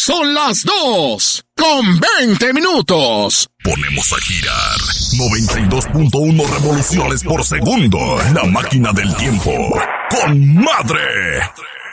Son las 2:20. Ponemos a girar 92.1 revoluciones por segundo. La máquina del tiempo. ¡Con madre!